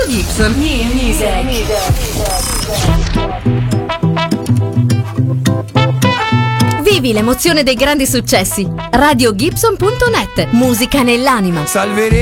Gibson. Vivi l'emozione dei grandi successi. RadioGibson.net. Musica nell'anima. Salveremo